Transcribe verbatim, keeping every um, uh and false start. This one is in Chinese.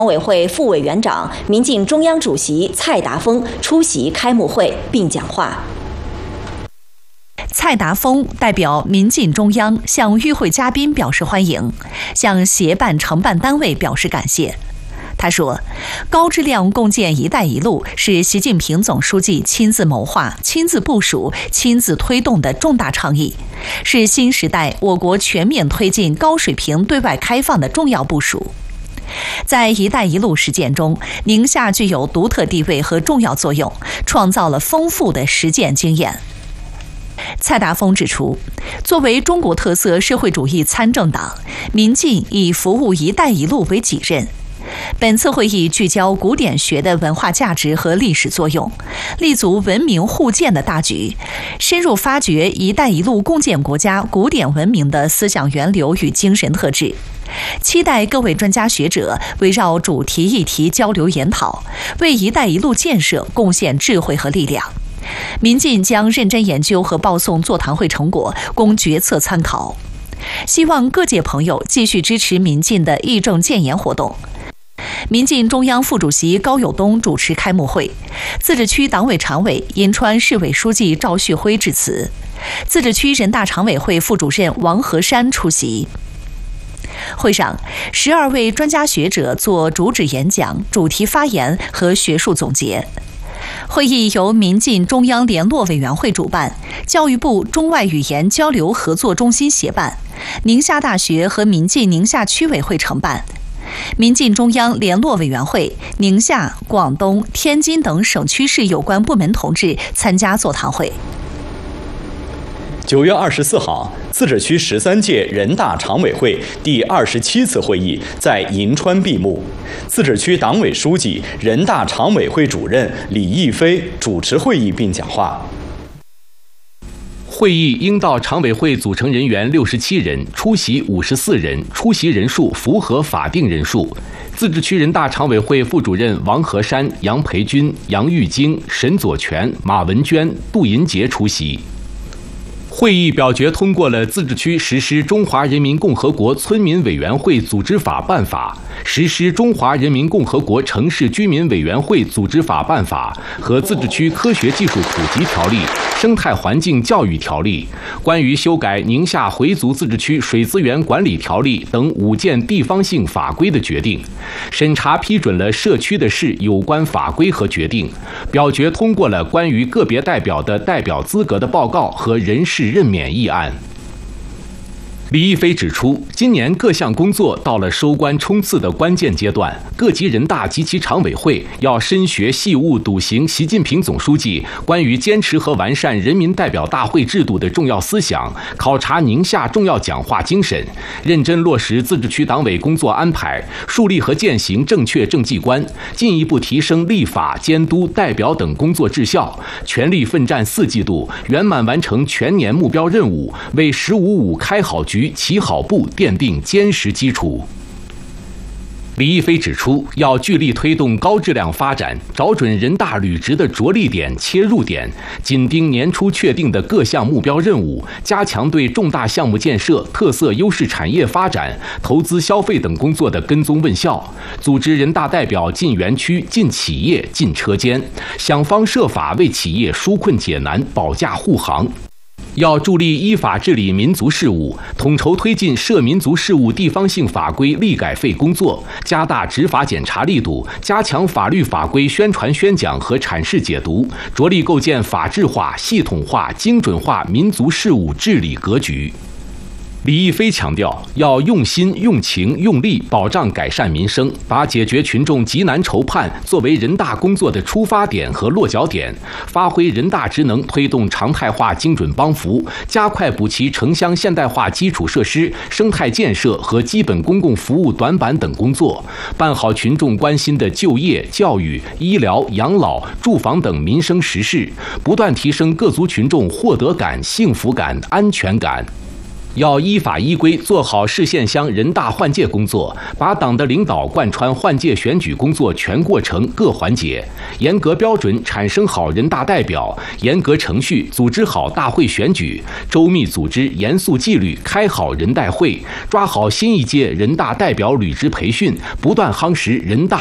委会副委员长、民进中央主席蔡达丰出席开幕会并讲话。 蔡达丰代表民进中央向与会嘉宾表示欢迎，向协办承办单位表示感谢。他说，高质量共建“一带一路”是习近平总书记亲自谋划、亲自部署、亲自推动的重大倡议，是新时代我国全面推进高水平对外开放的重要部署。在“一带一路”实践中，宁夏具有独特地位和重要作用，创造了丰富的实践经验。蔡达丰指出，作为中国特色社会主义参政党，民进以服务“一带一路”为己任。本次会议聚焦古典学的文化价值和历史作用，立足文明互鉴的大局，深入发掘“一带一路”共建国家古典文明的思想源流与精神特质。期待各位专家学者围绕主题议题交流研讨，为“一带一路”建设贡献智慧和力量。民进将认真研究和报送座谈会成果，供决策参考。希望各界朋友继续支持民进的议政建言活动。民进中央副主席高友东主持开幕会，自治区党委常委、银川市委书记赵旭辉致辞，自治区人大常委会副主任王和山出席。会上，十二位专家学者做主旨演讲、主题发言和学术总结。会议由民进中央联络委员会主办，教育部中外语言交流合作中心协办，宁夏大学和民进宁夏区委会承办。民进中央联络委员会、宁夏、广东、天津等省区市有关部门同志参加座谈会。 九月二十四号，自治区十三届人大常委会第二十七次会议在银川闭幕。自治区党委书记、人大常委会主任李毅飞主持会议并讲话。 会议应到常委会组成人员六十七人，出席五十四人，出席人数符合法定人数。自治区人大常委会副主任王和山、杨培军、杨玉京、沈左权、马文娟、杜银杰出席。会议表决通过了自治区实施《中华人民共和国村民委员会组织法办法》、实施《中华人民共和国城市居民委员会组织法办法》和自治区科学技术普及条例、生态环境教育条例、关于修改宁夏回族自治区水资源管理条例等五件地方性法规的决定，审查批准了社区的市有关法规和决定，表决通过了关于个别代表的代表资格的报告和人事任免议案。李毅飞指出，今年各项工作到了收官冲刺的关键阶段，各级人大及其常委会要深学细悟笃行习近平总书记关于坚持和完善人民代表大会制度的重要思想，考察宁夏重要讲话精神，认真落实自治区党委工作安排，树立和践行正确政绩观，进一步提升立法、监督、代表等工作质效，全力奋战四季度，圆满完成全年目标任务，为“十五五”开好局、起好步奠定坚实基础。李毅飞指出，要聚力推动高质量发展，找准人大履职的着力点、切入点，紧盯年初确定的各项目标任务，加强对重大项目建设、特色优势产业发展、投资消费等工作的跟踪问效，组织人大代表进园区、进企业、进车间，想方设法为企业纾困解难、保驾护航。要助力依法治理民族事务，统筹推进涉民族事务地方性法规立改废工作，加大执法检查力度，加强法律法规宣传宣讲和阐释解读，着力构建法治化、系统化、精准化民族事务治理格局。李毅飞强调，要用心、用情、用力保障改善民生，把解决群众急难愁盼作为人大工作的出发点和落脚点，发挥人大职能，推动常态化精准帮扶，加快补齐城乡现代化基础设施、生态建设和基本公共服务短板等工作，办好群众关心的就业、教育、医疗、养老、住房等民生实事，不断提升各族群众获得感、幸福感、安全感。 要依法依规做好市县乡人大换届工作，把党的领导贯穿换届选举工作全过程各环节，严格标准产生好人大代表，严格程序组织好大会选举，周密组织严肃纪律开好人代会，抓好新一届人大代表履职培训，不断夯实人大